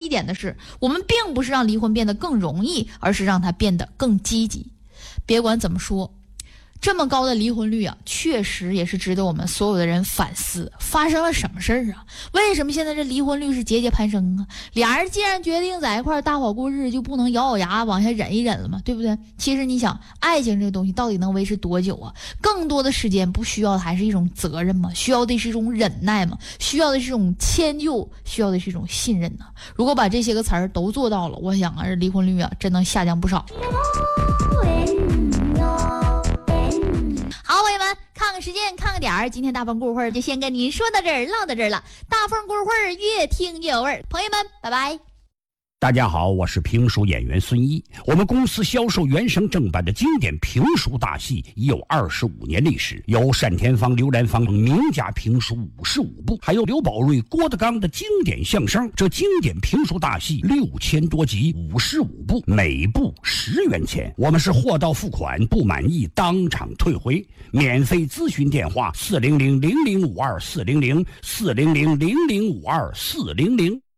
点的是，我们并不是让离婚变得更容易，而是让它变得更积极。别管怎么说，这么高的离婚率啊，确实也是值得我们所有的人反思，发生了什么事儿啊？为什么现在这离婚率是节节攀升啊？俩人既然决定在一块儿大好过日，就不能咬咬牙往下忍一忍了吗？对不对？其实你想，爱情这个东西到底能维持多久啊？更多的时间不需要的还是一种责任吗？需要的是一种忍耐吗？需要的是一种迁就，需要的是一种信任呢？如果把这些个词儿都做到了，我想啊，这离婚率啊真能下降不少。好，朋友们，看看时间，看看点儿，今天大风故会就先跟您说到这儿，唠到这儿了。大风故会越听越有味儿，朋友们，拜拜。 大家好，我是评书演员孙一。我们公司销售原声正版的经典评书大戏已有25年历史，有单田芳、刘兰芳名家评书55部，还有刘宝瑞、郭德纲的经典相声。这经典评书大戏6000多集，55部，每部10元钱。我们是货到付款，不满意当场退回。免费咨询电话：400-0052-400，400-0052-400。